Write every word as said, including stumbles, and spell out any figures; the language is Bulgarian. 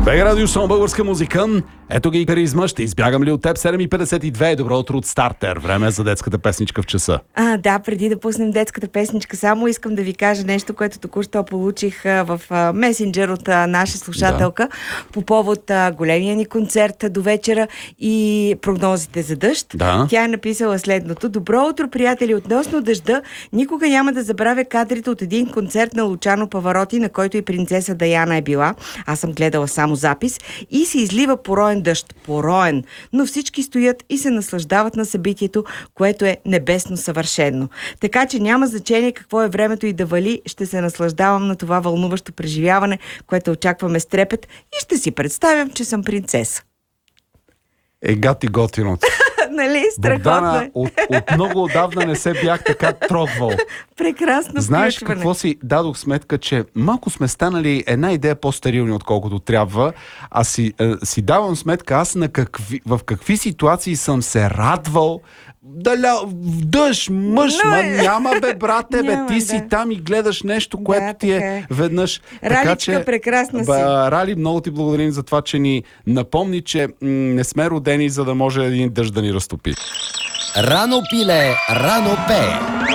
Бега радио Шоу българска музика. Ето ги и Харизма. Ще избягам ли от теб? седем и петдесет и две. Добро утро от Стартер. Време е за детската песничка в часа. А, да, преди да пуснем детската песничка, само искам да ви кажа нещо, което току-що получих а, в а, месенджер от а, наша слушателка да. по повод а, големия ни концерт до вечера и прогнозите за дъжд. Да. Тя е написала следното. Добро утро, приятели! Относно дъжда, никога няма да забравя кадрите от един концерт на Лучано Павароти, на който и принцеса Даяна е била. Аз съм гледала само запис и се излива пороен дъжд. Пороен. Но всички стоят и се наслаждават на събитието, което е небесно съвършено. Така че няма значение какво е времето и да вали, ще се наслаждавам на това вълнуващо преживяване, което очакваме с трепет и ще си представям, че съм принцеса. Е, гати готиното. Нали? Страхотно Богдана, е. от, от много отдавна не се бях така трогвал. Прекрасно Знаеш включване. какво си дадох сметка, че малко сме станали една идея по-стерилни, отколкото трябва, а си, е, си давам сметка аз на какви, в какви ситуации съм се радвал да ля, в дъжд, мъж, Но, ма няма бе, брате, бе, няма, ти да. си там и гледаш нещо, което Да, ти е, така е. веднъж. Раличка, така, че, прекрасна си. ба, Рали, много ти благодарим за това, че ни напомни, че м- не сме родени, за да може един дъжд да ни разтопи. Рано пиле, рано пее.